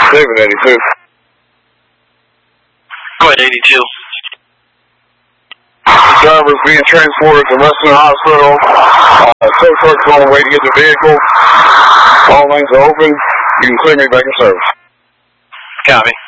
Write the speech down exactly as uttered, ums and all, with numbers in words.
seven eighty-two. Go ahead, eighty-two. The driver is being transported to Western Hospital. Uh, tow truck's on the way to get the vehicle. All lanes are open. You can clear me back in service. Copy.